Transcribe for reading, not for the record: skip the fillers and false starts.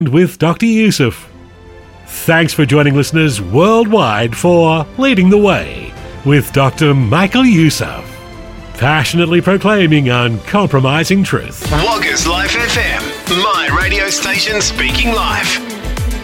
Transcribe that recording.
with Dr. Yusuf. Thanks for joining listeners worldwide for Leading the Way with Dr. Michael Yusuf, passionately proclaiming uncompromising truth. Woggers Life FM, my radio station speaking life.